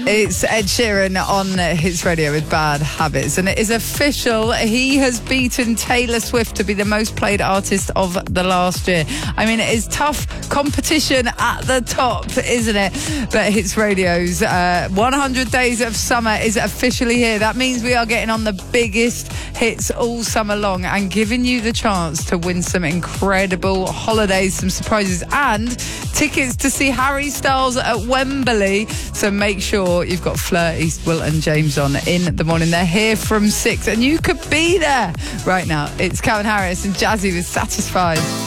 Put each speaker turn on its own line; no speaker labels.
It's Ed Sheeran on Hits Radio with Bad Habits, and it is official. He has beaten Taylor Swift to be the most played artist of the last year. I mean, it is tough competition at the top, isn't it? But Hits Radio's 100 Days of Summer is officially here. That means we are getting on the biggest hits all summer long and giving you the chance to win some incredible holidays, some surprises, and tickets to see Harry Styles at Wembley. So make sure you've got Fleur, Eastwell and James on in the morning. They're here from 6 and you could be there right now. It's Calvin Harris and Jazzy with Satisfied.